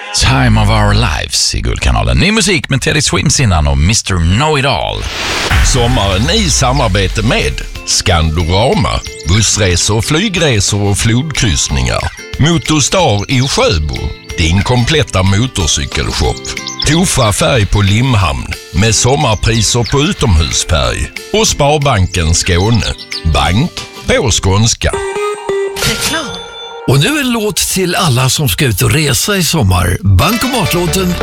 Time of Our Lives i Guldkanalen. Ny musik med Teddy Swims innan och Mr. Know-It-All. Sommaren i samarbete med Skandorama, bussresor, flygresor och flodkryssningar. Motorstar i Sjöbo, din kompletta motorcykelshop. Tofa färg på Limhamn med sommarpriser på utomhusfärg. Och Sparbanken Skåne, bank på skånska. Och nu en låt till alla som ska ut och resa i sommar. Bankomatlåten